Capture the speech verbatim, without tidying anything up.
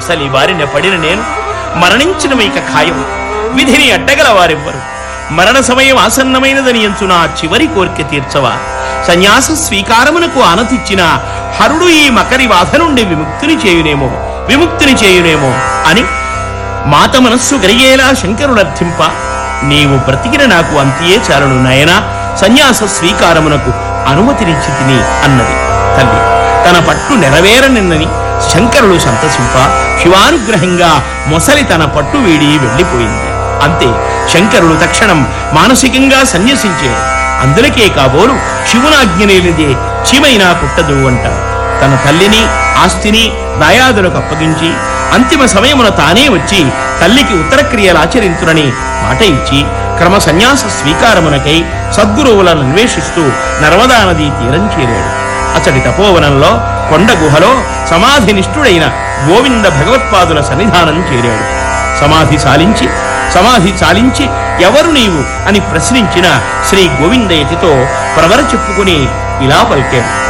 ముసలి బారిన పడిన నేను మరణించిన మీక ఖాయం. విధిని అడ్డగల వారెవ్వరు. మరణ సమయం ఆసన్నమైనదని ఎంచున చివరి కోరిక తీర్చవా. సన్యాస స్వీకారమునకు ఆనతిచ్చిన హరుడు ఈ మకరి బాధ నుండి విముక్తిని చేయునేమో విముక్తిని చేయునేమో అని మాత మనస్సు గరిగేలా శంకరుడర్థింప, నీవు బ్రతికిన నాకు అంతియే చాలును నయనా, సన్యాస స్వీకారమునకు అనుమతినిచ్చి తిని అన్నది తల్లి. తన పట్టు నెరవేరనిన్నని శంకరుడు సంతసింప, శివానుగ్రహంగా మొసలి తన పట్టు వీడి వెళ్ళిపోయింది. అంతే, శంకరుడు తక్షణం మానసికంగా సన్యసించే. అందులకే కాబోలు శివునాజ్ఞనేలిదే చీమైనా పుట్టదు అంటారు. తన తల్లిని ఆస్తిని దాయాదులకు అప్పగించి అంతిమ సమయమున తానే వచ్చి తల్లికి ఉత్తరక్రియలాచరించునని మాట ఇచ్చి క్రమ సన్యాస స్వీకారమునకై సద్గురువులను అన్వేషిస్తూ నర్మదా నదీ తీరం చేరాడు. అతడి తపోవనంలో కొండ గుహలో సమాధినిష్ఠుడైన గోవింద భగవత్పాదుల సన్నిధానం చేరాడు. సమాధి సాలించి సమాధి చాలించి ఎవరు నీవు అని ప్రశ్నించిన శ్రీ గోవిందయతితో ప్రవర చెప్పుకుని ఇలా పలికాడు.